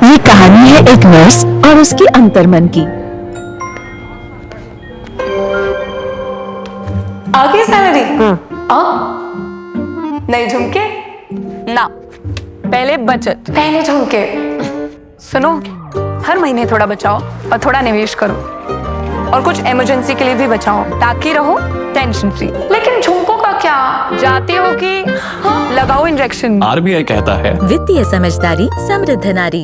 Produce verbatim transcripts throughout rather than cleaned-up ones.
ये कहानी है एक नर्स और उसके अंतर्मन की। आगे सैलरी नहीं झुमके ना, पहले बचत। पहले झुमके। सुनो, हर महीने थोड़ा बचाओ और थोड़ा निवेश करो और कुछ इमरजेंसी के लिए भी बचाओ ताकि रहो टेंशन फ्री। लेकिन झुमकों का क्या? जाती हो कि हाँ? लगाओ इंजेक्शन। आरबीआई कहता है वित्तीय समझदारी समृद्ध नारी।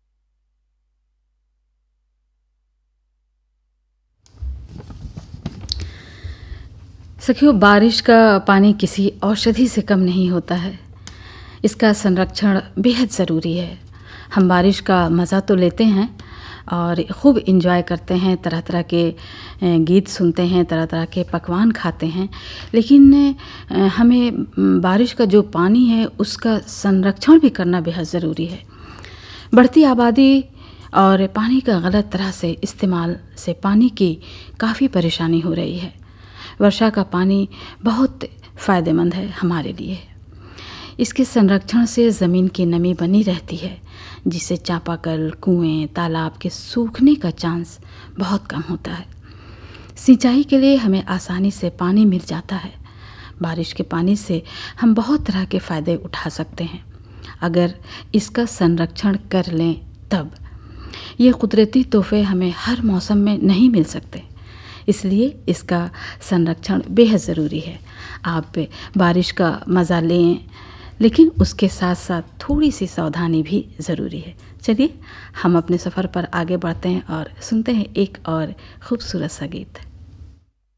सखियों, बारिश का पानी किसी औषधि से कम नहीं होता है। इसका संरक्षण बेहद ज़रूरी है। हम बारिश का मज़ा तो लेते हैं और खूब इंजॉय करते हैं, तरह तरह के गीत सुनते हैं, तरह तरह के पकवान खाते हैं, लेकिन हमें बारिश का जो पानी है उसका संरक्षण भी करना बेहद ज़रूरी है। बढ़ती आबादी और पानी का गलत तरह से इस्तेमाल से पानी की काफ़ी परेशानी हो रही है। वर्षा का पानी बहुत फ़ायदेमंद है हमारे लिए। इसके संरक्षण से ज़मीन की नमी बनी रहती है, जिससे चापाकल, कुएं, तालाब के सूखने का चांस बहुत कम होता है। सिंचाई के लिए हमें आसानी से पानी मिल जाता है। बारिश के पानी से हम बहुत तरह के फ़ायदे उठा सकते हैं अगर इसका संरक्षण कर लें तब। ये कुदरती तोहफे हमें हर मौसम में नहीं मिल सकते, इसलिए इसका संरक्षण बेहद ज़रूरी है। आप बारिश का मज़ा लें, लेकिन उसके साथ साथ थोड़ी सी सावधानी भी ज़रूरी है। चलिए हम अपने सफ़र पर आगे बढ़ते हैं और सुनते हैं एक और खूबसूरत सा गीत।